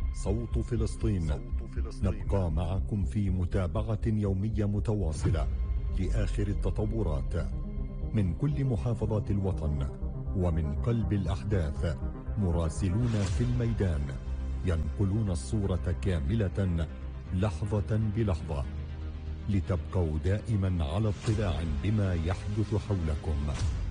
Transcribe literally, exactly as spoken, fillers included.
صوت فلسطين. نبقى معكم في متابعة يومية متواصلة لآخر التطورات من كل محافظات الوطن ومن قلب الأحداث. مراسلون في الميدان ينقلون الصورة كاملة لحظة بلحظة، لتبقوا دائما على اطلاع بما يحدث حولكم.